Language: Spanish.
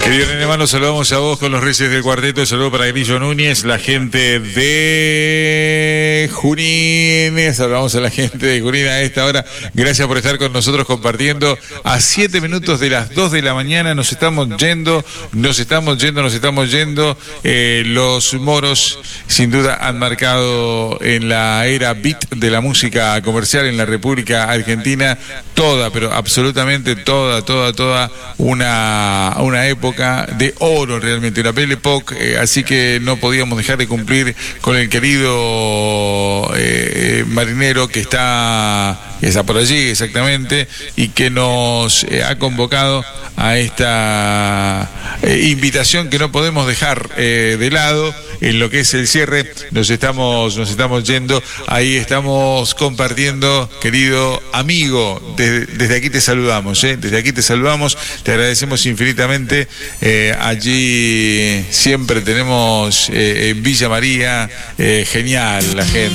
Querido Nene Malo, saludamos a vos con los Reyes del Cuarteto. Saludo para Grillo Núñez, la gente de Junín. Saludamos a la gente de Junín a esta hora. Gracias por estar con nosotros compartiendo. A 7 minutos de las 2 de la mañana nos estamos yendo. Los moros sin duda han marcado en la era beat de la música comercial en la República Argentina toda, pero absolutamente toda una época de oro realmente, una Belle Époque, así que no podíamos dejar de cumplir con el querido marinero que está por allí exactamente y que nos ha convocado a esta invitación que no podemos dejar de lado en lo que es el cierre. Nos estamos yendo, ahí estamos compartiendo, querido amigo, desde aquí te saludamos, desde aquí te saludamos, te agradecemos infinitamente. Allí siempre tenemos en Villa María, genial la gente.